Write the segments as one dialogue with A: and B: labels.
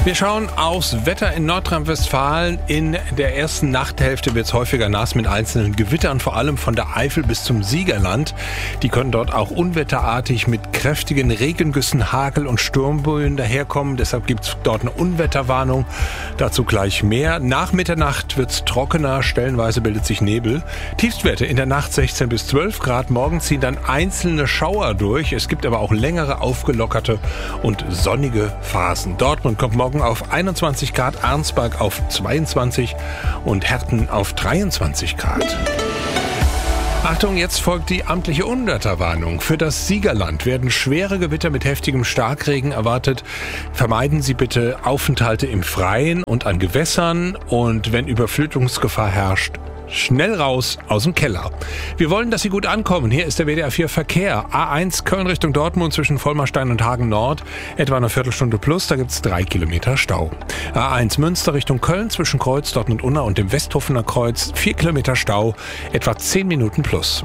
A: Wir schauen aufs Wetter in Nordrhein-Westfalen. In der ersten Nachthälfte wird es häufiger nass mit einzelnen Gewittern, vor allem von der Eifel bis zum Siegerland. Die können dort auch unwetterartig mit kräftigen Regengüssen, Hagel und Sturmböen daherkommen. Deshalb gibt es dort eine Unwetterwarnung. Dazu gleich mehr. Nach Mitternacht wird es trockener, stellenweise bildet sich Nebel. Tiefstwerte in der Nacht 16 bis 12 Grad. Morgen ziehen dann einzelne Schauer durch. Es gibt aber auch längere, aufgelockerte und sonnige Phasen. Dortmund kommt morgen auf 21 Grad, Arnsberg auf 22 und Herten auf 23 Grad. Achtung, jetzt folgt die amtliche Unwetterwarnung. Für das Siegerland werden schwere Gewitter mit heftigem Starkregen erwartet. Vermeiden Sie bitte Aufenthalte im Freien und an Gewässern und wenn Überflutungsgefahr herrscht, schnell raus aus dem Keller. Wir wollen, dass Sie gut ankommen. Hier ist der WDR 4 Verkehr. A1 Köln Richtung Dortmund zwischen Vollmerstein und Hagen Nord. Etwa eine Viertelstunde plus, da gibt es 3 Kilometer Stau. A1 Münster Richtung Köln zwischen Kreuz, Dortmund Unna und dem Westhofener Kreuz. 4 Kilometer Stau, etwa 10 Minuten plus.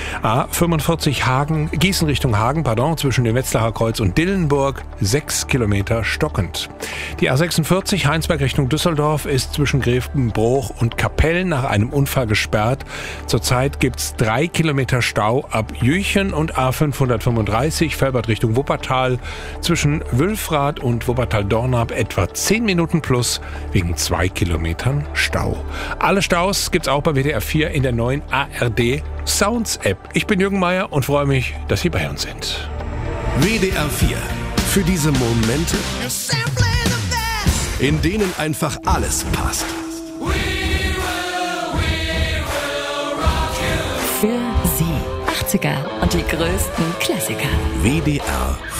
A: A45 Gießen Richtung Hagen, zwischen dem Wetzlarer Kreuz und Dillenburg, 6 Kilometer stockend. Die A46 Heinsberg Richtung Düsseldorf ist zwischen Grevenbroich und Kapellen nach einem Unfall gesperrt. Zurzeit gibt's 3 Kilometer Stau ab Jüchen und A535 Velbert Richtung Wuppertal zwischen Wülfrath und Wuppertal-Dornap etwa 10 Minuten plus wegen 2 Kilometern Stau. Alle Staus gibt's auch bei WDR 4 in der neuen ARD Sounds App. Ich bin Jürgen Meier und freue mich, dass Sie bei uns sind.
B: WDR 4. Für diese Momente, in denen einfach alles passt.
C: Für Sie 80er und die größten Klassiker.
B: WDR